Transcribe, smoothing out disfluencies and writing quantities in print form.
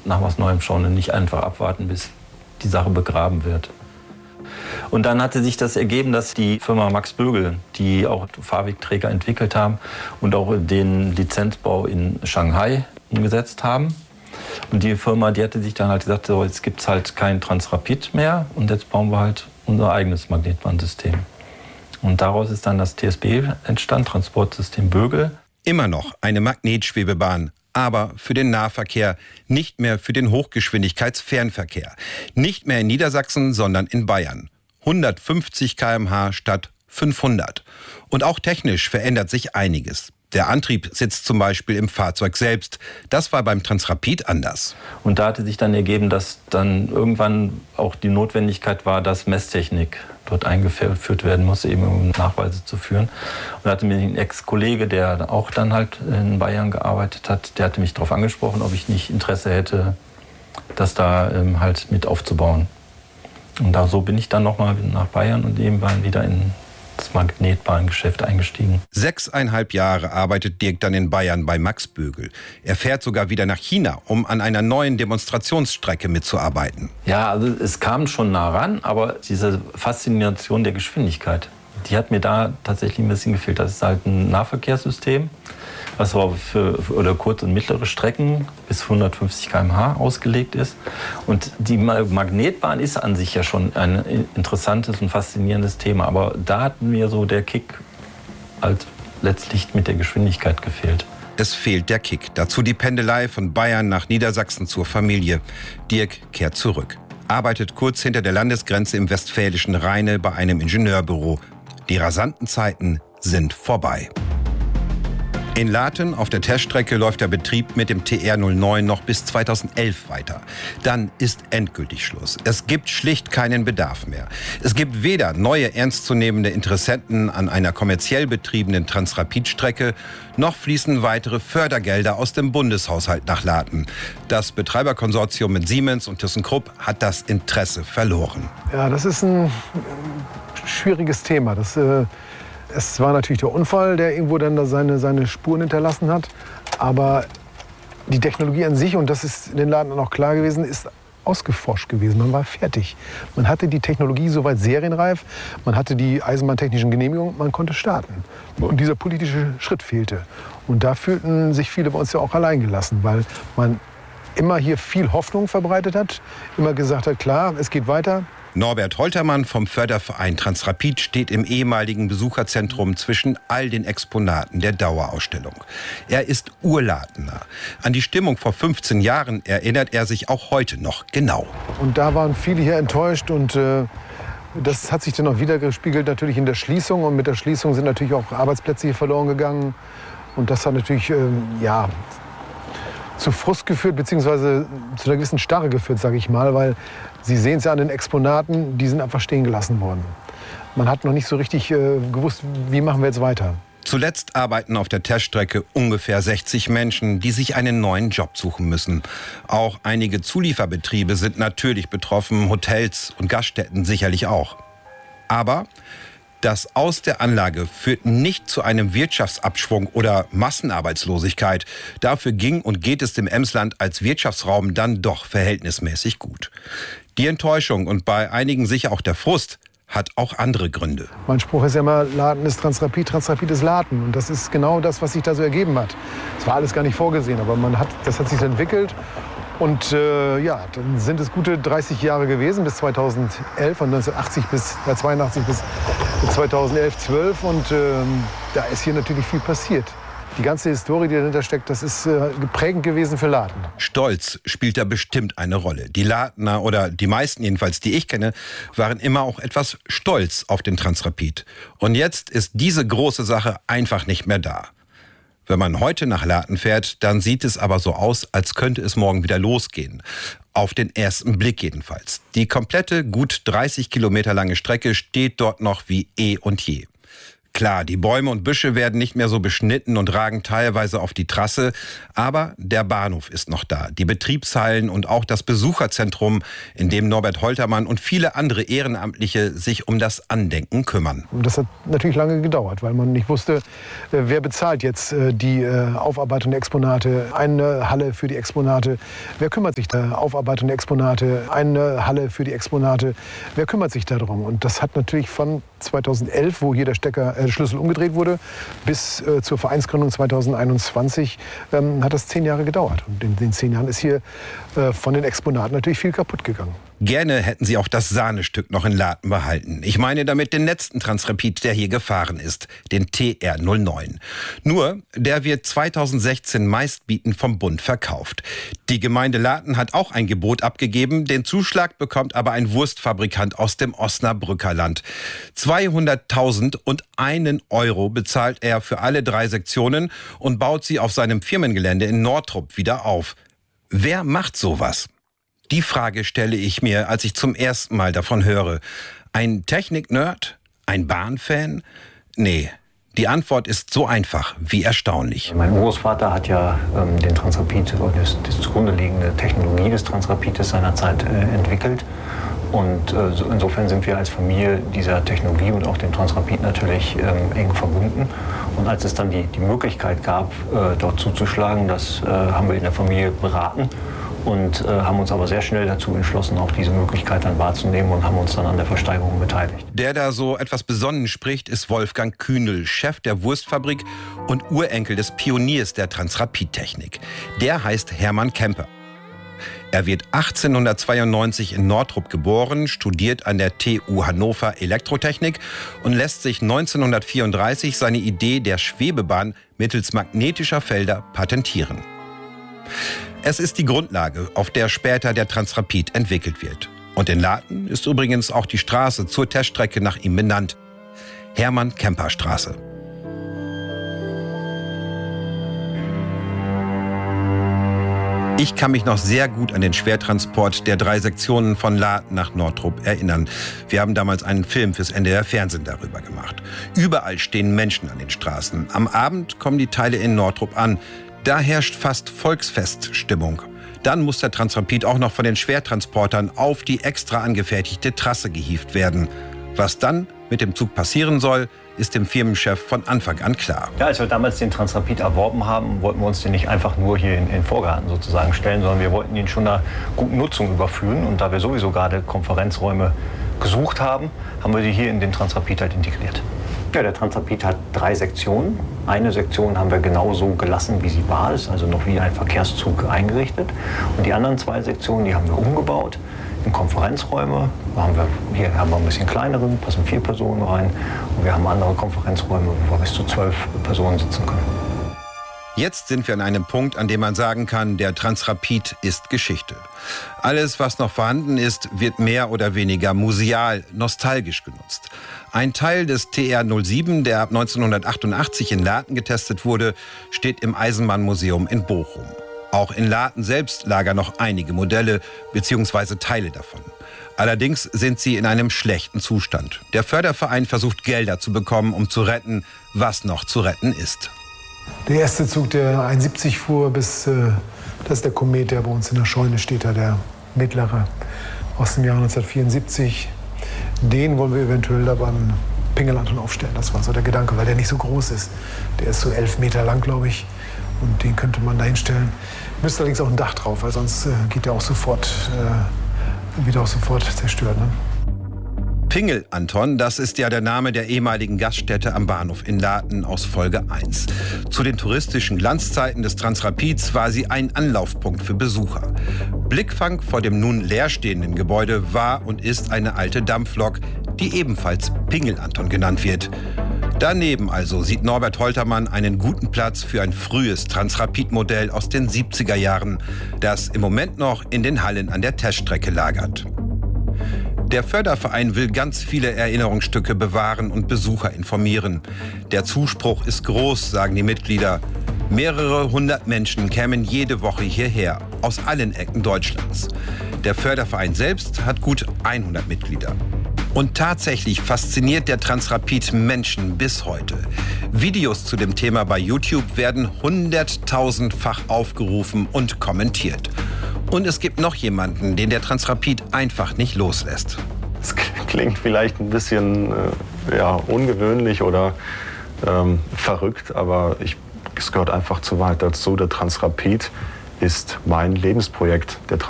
nach was Neuem schauen und nicht einfach abwarten, bis die Sache begraben wird. Und dann hatte sich das ergeben, dass die Firma Max Bögel, die auch Fahrwegträger entwickelt haben und auch den Lizenzbau in Shanghai umgesetzt haben. Und die Firma, die hatte sich dann halt gesagt, so, jetzt gibt es halt kein Transrapid mehr und jetzt bauen wir halt unser eigenes Magnetbahnsystem. Und daraus ist dann das TSB entstanden, Transportsystem Bögel. Immer noch eine Magnetschwebebahn, aber für den Nahverkehr, nicht mehr für den Hochgeschwindigkeitsfernverkehr. Nicht mehr in Niedersachsen, sondern in Bayern. 150 km/h statt 500. Und auch technisch verändert sich einiges. Der Antrieb sitzt zum Beispiel im Fahrzeug selbst. Das war beim Transrapid anders. Und da hatte sich dann ergeben, dass dann irgendwann auch die Notwendigkeit war, dass Messtechnik dort eingeführt werden musste, eben um Nachweise zu führen. Und da hatte mir ein Ex-Kollege, der auch dann halt in Bayern gearbeitet hat, der hatte mich darauf angesprochen, ob ich nicht Interesse hätte, das da halt mit aufzubauen. Und da so bin ich dann nochmal nach Bayern und eben wieder in das Magnetbahngeschäft eingestiegen. 6,5 Jahre arbeitet Dirk dann in Bayern bei Max Bögel. Er fährt sogar wieder nach China, um an einer neuen Demonstrationsstrecke mitzuarbeiten. Ja, also es kam schon nah ran, aber diese Faszination der Geschwindigkeit, die hat mir da tatsächlich ein bisschen gefehlt. Das ist halt ein Nahverkehrssystem, was für kurz- und mittlere Strecken bis 150 km/h ausgelegt ist. Und die Magnetbahn ist an sich ja schon ein interessantes und faszinierendes Thema. Aber da hat mir so der Kick halt letztlich mit der Geschwindigkeit gefehlt. Es fehlt der Kick. Dazu die Pendelei von Bayern nach Niedersachsen zur Familie. Dirk kehrt zurück. Arbeitet kurz hinter der Landesgrenze im westfälischen Rheine bei einem Ingenieurbüro. Die rasanten Zeiten sind vorbei. In Laten auf der Teststrecke läuft der Betrieb mit dem TR09 noch bis 2011 weiter. Dann ist endgültig Schluss. Es gibt schlicht keinen Bedarf mehr. Es gibt weder neue ernstzunehmende Interessenten an einer kommerziell betriebenen Transrapid-Strecke, noch fließen weitere Fördergelder aus dem Bundeshaushalt nach Laten. Das Betreiberkonsortium mit Siemens und ThyssenKrupp hat das Interesse verloren. Ja, das ist ein schwieriges Thema. Es war natürlich der Unfall, der irgendwo dann da seine Spuren hinterlassen hat. Aber die Technologie an sich, und das ist in den Laden dann auch klar gewesen, ist ausgeforscht gewesen. Man war fertig. Man hatte die Technologie soweit serienreif, man hatte die eisenbahntechnischen Genehmigungen, man konnte starten. Und dieser politische Schritt fehlte. Und da fühlten sich viele bei uns ja auch alleingelassen, weil man immer hier viel Hoffnung verbreitet hat, immer gesagt hat, klar, es geht weiter. Norbert Holtermann vom Förderverein Transrapid steht im ehemaligen Besucherzentrum zwischen all den Exponaten der Dauerausstellung. Er ist Urlatener. An die Stimmung vor 15 Jahren erinnert er sich auch heute noch genau. Und da waren viele hier enttäuscht und das hat sich dann auch wiedergespiegelt natürlich in der Schließung. Und mit der Schließung sind natürlich auch Arbeitsplätze hier verloren gegangen. Und das hat natürlich zu Frust geführt, beziehungsweise zu einer gewissen Starre geführt, sage ich mal, weil Sie sehen es ja an den Exponaten, die sind einfach stehen gelassen worden. Man hat noch nicht so richtig gewusst, wie machen wir jetzt weiter. Zuletzt arbeiten auf der Teststrecke ungefähr 60 Menschen, die sich einen neuen Job suchen müssen. Auch einige Zulieferbetriebe sind natürlich betroffen, Hotels und Gaststätten sicherlich auch. Aber das Aus der Anlage führt nicht zu einem Wirtschaftsabschwung oder Massenarbeitslosigkeit. Dafür ging und geht es dem Emsland als Wirtschaftsraum dann doch verhältnismäßig gut. Die Enttäuschung und bei einigen sicher auch der Frust hat auch andere Gründe. Mein Spruch ist ja immer, Laten ist Transrapid, Transrapid ist Laten. Und das ist genau das, was sich da so ergeben hat. Es war alles gar nicht vorgesehen, aber das hat sich entwickelt. Und dann sind es gute 30 Jahre gewesen, bis 2011, von 1982 bis 2011, 12. Und da ist hier natürlich viel passiert. Die ganze Historie, die dahinter steckt, das ist prägend gewesen für Laten. Stolz spielt da bestimmt eine Rolle. Die Latener, oder die meisten jedenfalls, die ich kenne, waren immer auch etwas stolz auf den Transrapid. Und jetzt ist diese große Sache einfach nicht mehr da. Wenn man heute nach Laten fährt, dann sieht es aber so aus, als könnte es morgen wieder losgehen. Auf den ersten Blick jedenfalls. Die komplette, gut 30 Kilometer lange Strecke steht dort noch wie eh und je. Klar, die Bäume und Büsche werden nicht mehr so beschnitten und ragen teilweise auf die Trasse. Aber der Bahnhof ist noch da. Die Betriebshallen und auch das Besucherzentrum, in dem Norbert Holtermann und viele andere Ehrenamtliche sich um das Andenken kümmern. Das hat natürlich lange gedauert, weil man nicht wusste, wer bezahlt jetzt die Aufarbeitung der Exponate. Eine Halle für die Exponate. Wer kümmert sich da? Aufarbeitung der Exponate. Eine Halle für die Exponate. Wer kümmert sich darum? Und das hat natürlich von 2011, wo hier der Schlüssel umgedreht wurde, bis zur Vereinsgründung 2021 hat das 10 Jahre gedauert. Und in den 10 Jahren ist hier von den Exponaten natürlich viel kaputt gegangen. Gerne hätten sie auch das Sahnestück noch in Laden behalten. Ich meine damit den letzten Transrapid, der hier gefahren ist, den TR09. Nur, der wird 2016 meistbietend vom Bund verkauft. Die Gemeinde Laden hat auch ein Gebot abgegeben, den Zuschlag bekommt aber ein Wurstfabrikant aus dem Osnabrücker Land. 200.001 € bezahlt er für alle 3 Sektionen und baut sie auf seinem Firmengelände in Nortrup wieder auf. Wer macht sowas? Die Frage stelle ich mir, als ich zum ersten Mal davon höre. Ein Technik-Nerd? Ein Bahnfan? Nee, die Antwort ist so einfach wie erstaunlich. Mein Urgroßvater hat ja den Transrapid, die zugrunde liegende Technologie des Transrapides seinerzeit entwickelt. Und insofern sind wir als Familie dieser Technologie und auch dem Transrapid natürlich eng verbunden. Und als es dann die Möglichkeit gab, dort zuzuschlagen, das haben wir in der Familie beraten. Und haben uns aber sehr schnell dazu entschlossen, auch diese Möglichkeit dann wahrzunehmen und haben uns dann an der Versteigerung beteiligt. Der da so etwas besonnen spricht, ist Wolfgang Kühnel, Chef der Wurstfabrik und Urenkel des Pioniers der Transrapid-Technik. Der heißt Hermann Kemper. Er wird 1892 in Nortrup geboren, studiert an der TU Hannover Elektrotechnik und lässt sich 1934 seine Idee der Schwebebahn mittels magnetischer Felder patentieren. Es ist die Grundlage, auf der später der Transrapid entwickelt wird. Und in Laden ist übrigens auch die Straße zur Teststrecke nach ihm benannt. Hermann-Kemper-Straße. Ich kann mich noch sehr gut an den Schwertransport der 3 Sektionen von Laden nach Nortrup erinnern. Wir haben damals einen Film fürs NDR Fernsehen darüber gemacht. Überall stehen Menschen an den Straßen. Am Abend kommen die Teile in Nortrup an. Da herrscht fast Volksfeststimmung. Dann muss der Transrapid auch noch von den Schwertransportern auf die extra angefertigte Trasse gehievt werden. Was dann mit dem Zug passieren soll, ist dem Firmenchef von Anfang an klar. Ja, als wir damals den Transrapid erworben haben, wollten wir uns den nicht einfach nur hier in den Vorgarten sozusagen stellen, sondern wir wollten ihn schon einer guten Nutzung überführen. Und da wir sowieso gerade Konferenzräume gesucht haben, haben wir die hier in den Transrapid halt integriert. Ja, der Transrapid hat 3 Sektionen. Eine Sektion haben wir genauso gelassen, wie sie war, ist also noch wie ein Verkehrszug eingerichtet. Und die anderen 2 Sektionen, die haben wir umgebaut in Konferenzräume. Hier haben wir ein bisschen kleinere, passen 4 Personen rein. Und wir haben andere Konferenzräume, wo wir bis zu 12 Personen sitzen können. Jetzt sind wir an einem Punkt, an dem man sagen kann, der Transrapid ist Geschichte. Alles, was noch vorhanden ist, wird mehr oder weniger museal, nostalgisch genutzt. Ein Teil des TR07, der ab 1988 in Laden getestet wurde, steht im Eisenbahnmuseum in Bochum. Auch in Laden selbst lagern noch einige Modelle bzw. Teile davon. Allerdings sind sie in einem schlechten Zustand. Der Förderverein versucht Gelder zu bekommen, um zu retten, was noch zu retten ist. Der erste Zug, der 71 fuhr, das ist der Komet, der bei uns in der Scheune steht, der mittlere aus dem Jahr 1974. Den wollen wir eventuell da beim Pingel-Anton aufstellen. Das war so der Gedanke, weil der nicht so groß ist. Der ist so 11 Meter lang, glaube ich. Und den könnte man da hinstellen. Müsste allerdings auch ein Dach drauf, weil sonst geht der auch sofort, wird auch sofort zerstört. Ne? Pingel-Anton, das ist ja der Name der ehemaligen Gaststätte am Bahnhof in Laden aus Folge 1. Zu den touristischen Glanzzeiten des Transrapids war sie ein Anlaufpunkt für Besucher. Blickfang vor dem nun leerstehenden Gebäude war und ist eine alte Dampflok, die ebenfalls Pingel-Anton genannt wird. Daneben also sieht Norbert Holtermann einen guten Platz für ein frühes Transrapid-Modell aus den 70er Jahren, das im Moment noch in den Hallen an der Teststrecke lagert. Der Förderverein will ganz viele Erinnerungsstücke bewahren und Besucher informieren. Der Zuspruch ist groß, sagen die Mitglieder. Mehrere hundert Menschen kämen jede Woche hierher, aus allen Ecken Deutschlands. Der Förderverein selbst hat gut 100 Mitglieder. Und tatsächlich fasziniert der Transrapid Menschen bis heute. Videos zu dem Thema bei YouTube werden 100.000-fach aufgerufen und kommentiert. Und es gibt noch jemanden, den der Transrapid einfach nicht loslässt. Es klingt vielleicht ein bisschen ungewöhnlich oder verrückt, aber es gehört einfach zu weit dazu. Der Transrapid ist mein Lebensprojekt. Der